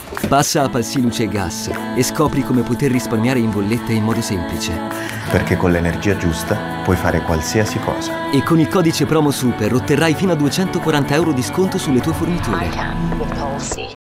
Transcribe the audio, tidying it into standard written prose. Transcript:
Passa a Palsy Luce e Gas e scopri come poter risparmiare in bolletta in modo semplice. Perché con l'energia giusta puoi fare qualsiasi cosa. E con il codice promo SUPER otterrai fino a 240 euro di sconto sulle tue forniture. I can with Polsey.